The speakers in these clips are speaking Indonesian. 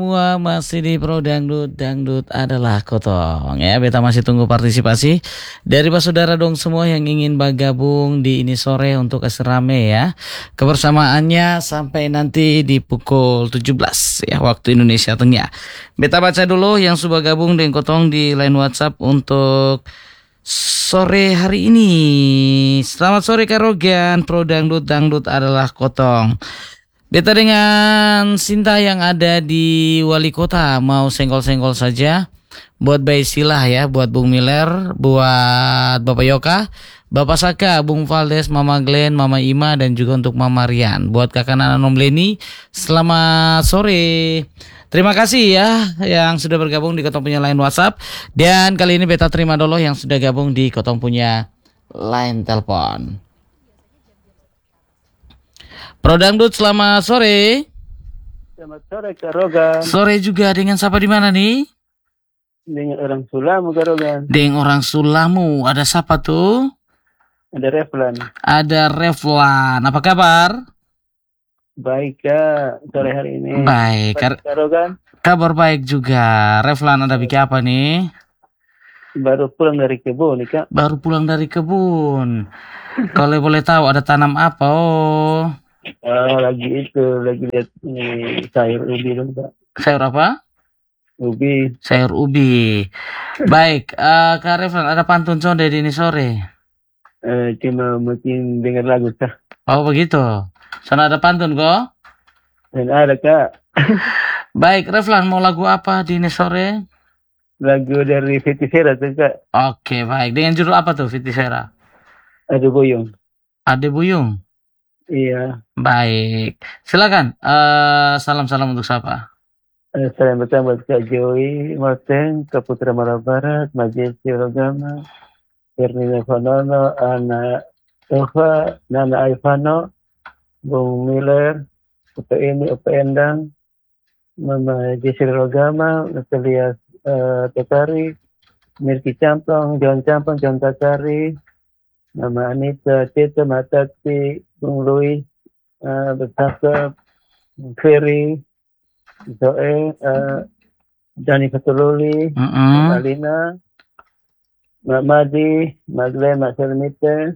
Semua masih di Pro Dangdut, Dangdut adalah Kotong ya. Beta masih tunggu partisipasi dari saudara dong semua yang ingin bergabung di ini sore untuk rame ya. Kebersamaannya sampai nanti di pukul 17 ya waktu Indonesia Tengah. Beta baca dulu yang sudah gabung dengan Kotong di line WhatsApp untuk sore hari ini. Selamat sore Karogan, Pro Dangdut, Dangdut adalah Kotong. Beta dengan Sinta yang ada di Wali Kota mau senggol-senggol saja. Buat Bay Silah ya, buat Bung Miller, buat Bapak Yoka, Bapak Saka, Bung Valdes, Mama Glenn, Mama Ima, dan juga untuk Mama Rian. Buat Kakak Nana Nomleni, selamat sore. Terima kasih ya yang sudah bergabung di Kotong punya line WhatsApp. Dan kali ini beta terima dulu yang sudah gabung di Kotong punya line telepon. Pro Dangdut, selamat sore. Selamat sore Kak Rogan. Sore juga, dengan siapa di mana nih? Dengan orang Sulamu Kak Rogan. Dengan orang Sulamu, ada siapa tuh? Ada Reflan. Ada Reflan, apa kabar? Baik Kak, sore hari ini. Baik, Kak Rogan. Kabar baik juga. Reflan ada bikin apa nih? Baru pulang dari kebun nih Kak. Baru pulang dari kebun. Kalau boleh tahu ada tanam apa? Oh. Lagi lihat sayur ubi dong Kak. Sayur apa? Ubi. Sayur ubi. Baik, Kak Reflan ada pantun sonde di ini sore? Cuma mungkin dengar lagu Kak. Oh begitu. Sana ada pantun kok? Dan ada Kak. Baik, Reflan mau lagu apa di ini sore? Lagu dari Fiti Sera tuh Kak. Oke, baik. Dengan judul apa tuh Fiti Sera? Ada Boyong. Ade Buyung. Iya. Baik. Silakan. Salam-salam untuk siapa? Salam pertama buat Kak Joey Martin, Kak Putra Mara Barat, Majesty Rogama, Fernina Fanono, Ana Eva, Nana Aivano, Bung Miller, Opa Emi, Opa Endang, Mama Jessi Rogama, Natalia Takari, Mirki Campong, John Takari, Mama Anita, Tita Matati, Bung Louis, Betapa, Ferry, Zoe, Dani Fatululi, Alina, Mak Madi, Maglen, Mak Selmite,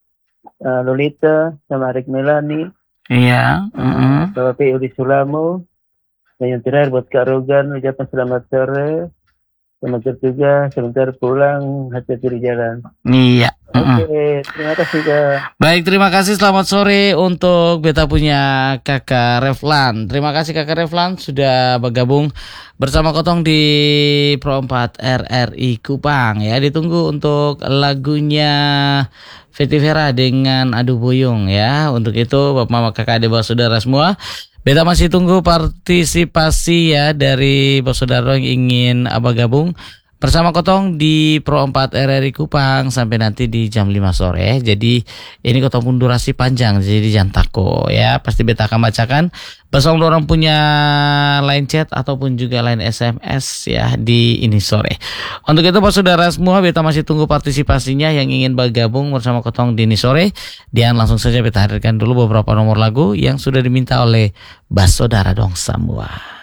Lolita, sama Arik Melani. Iya. Bapak P. Udi Sulamu. Dan yang terakhir buat Kak Rogan, ucapan selamat sore. Selamat bertugas, sebentar pulang, hati-hati di jalan. Iya. Oke, terima kasih Kak. Baik, terima kasih. Selamat sore untuk beta punya Kakak Reflan. Terima kasih Kakak Reflan sudah bergabung bersama Kotong di Pro 4 RRI Kupang ya. Ditunggu untuk lagunya Fiti Vera dengan Adu Boyong ya. Untuk itu Bapak Mama Kakak adik bapak saudara semua, beta masih tunggu partisipasi ya dari bapak saudara yang ingin bergabung bersama Kotong di Pro 4 RRI Kupang sampai nanti di jam 5 sore. Jadi ini Kotong pun durasi panjang, jadi jangan takut ya. Pasti beta akan bacakan. Bersama orang punya line chat ataupun juga line SMS ya di ini sore. Untuk itu Pak Saudara semua, beta masih tunggu partisipasinya yang ingin bergabung bersama Kotong di ini sore. Dan langsung saja beta hadirkan dulu beberapa nomor lagu yang sudah diminta oleh Bas Saudara dong semua.